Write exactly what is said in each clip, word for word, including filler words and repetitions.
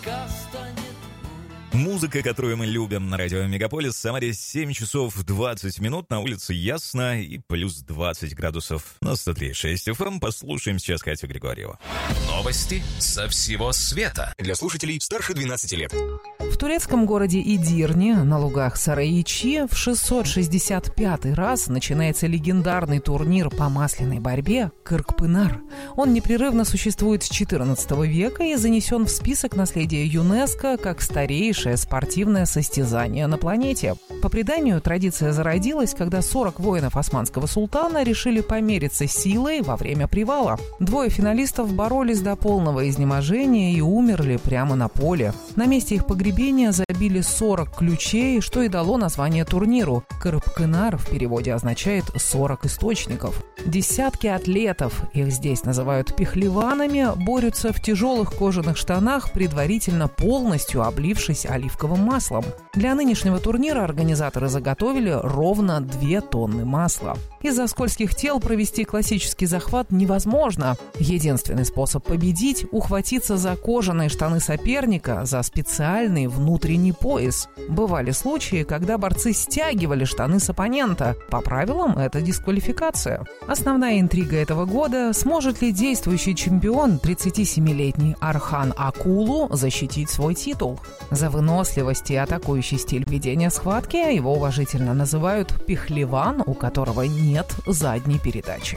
Музыка, которую мы любим на радио Мегаполис. В Самаре семь часов двадцать минут, на улице ясно и плюс двадцать градусов. На сто три и шесть эф эм послушаем сейчас Катю Григорьеву. Новости со всего света. Для слушателей старше двенадцати лет. В турецком городе Идирне на лугах Сарайичи в шестьсот шестьдесят пятый раз начинается легендарный турнир по масляной борьбе Кыркпынар. Он непрерывно существует с четырнадцатого века и занесен в список наследия ЮНЕСКО как старейшее спортивное состязание на планете. По преданию, традиция зародилась, когда сорок воинов османского султана решили помериться силой во время привала. Двое финалистов боролись до полного изнеможения и умерли прямо на поле. На месте их погребения забили сорок ключей, что и дало название турниру. Кыркпынар в переводе означает «сорок источников». Десятки атлетов, их здесь называют пехлеванами, борются в тяжелых кожаных штанах, предварительно полностью облившись оливковым маслом. Для нынешнего турнира организаторы заготовили ровно две тонны масла. Из-за скользких тел провести классический захват невозможно. Единственный способ победить – ухватиться за кожаные штаны соперника, за специальный внутренний пояс. Бывали случаи, когда борцы стягивали штаны с оппонента. По правилам это дисквалификация. Основная интрига этого года – сможет ли действующий чемпион, тридцатисемилетний Архан Акулу, защитить свой титул. За выносливость и атакующий стиль ведения схватки его уважительно называют пехлеван, у которого нет задней передачи.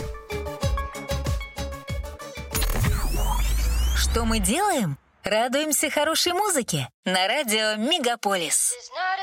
Что мы делаем? Радуемся хорошей музыке на радио Мегаполис.